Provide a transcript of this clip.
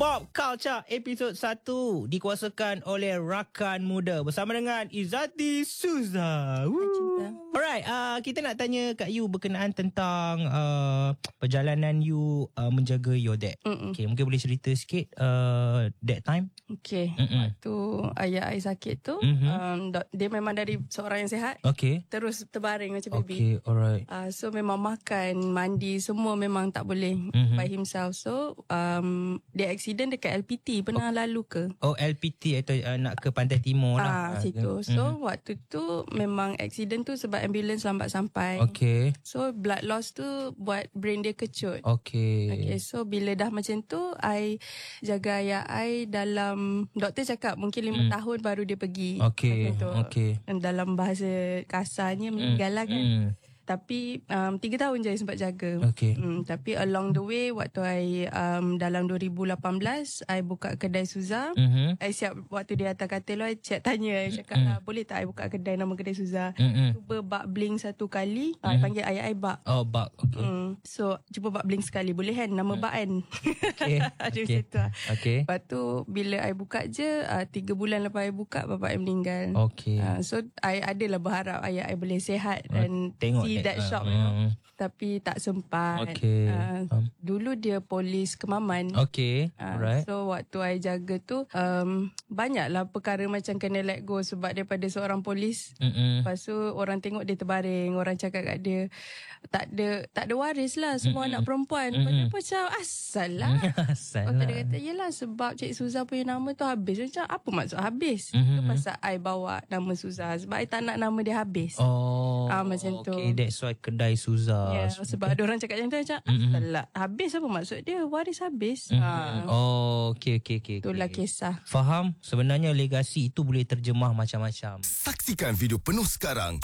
Bob Culture episod 1 dikuasakan oleh rakan muda bersama dengan Izzati Suza. Alright, kita nak tanya kat you berkenaan tentang perjalanan you menjaga your dad. Okay, mungkin boleh cerita sikit that time. Okay, waktu ayah I sakit tu, dia memang dari seorang yang sihat, terus terbaring macam baby. Okay, alright. So memang makan, mandi, semua memang tak boleh by himself. So dia accident dekat LPT. Pernah lalu ke? Oh, LPT atau nak ke Pantai Timur lah. Situ. So waktu tu memang accident tu sebab ambulans lambat sampai. Okay. So blood loss tu buat brain dia kecut. Okay. So bila dah macam tu, I jaga ayah I dalam, doktor cakap mungkin 5 tahun baru dia pergi. Dalam bahasa kasarnya meninggal lah kan. Tapi 3 tahun je I sempat jaga. Tapi along the way, waktu I dalam 2018 I buka kedai Suza. I siap waktu dia atas katil I tanya, I cakap lah, boleh tak I buka kedai nama kedai Suza. Cuba bak bling satu kali. I panggil ayah I Bak. Oh, Bak. So cuba bak bling sekali, boleh kan? Nama Bak kan? Ada macam tu lah. Lepas tu bila I buka je, 3 bulan lepas I buka, bapak I meninggal. So I adalah berharap ayah I boleh sihat dan tengok that shop, tapi tak sempat. Dulu dia polis Kemaman. Right. So waktu I jaga tu, banyaklah perkara macam kena let go sebab daripada seorang polis. Lepas tu orang tengok dia terbaring, orang cakap kat dia tak ada waris lah, semua anak perempuan. Lepas tu macam asal lah. Lepas dia kata yelah sebab Cik Suza punya nama tu habis. Macam apa maksud habis? Itu pasal I bawa nama Suza sebab I tak nak nama dia habis. Macam tu. That's why kedai Suza. Sebab ada orang cakap macam tu, macam lah, habis apa maksud dia? Waris habis. Itulah kisah. Faham? Sebenarnya legasi itu boleh terjemah macam-macam. Saksikan video penuh sekarang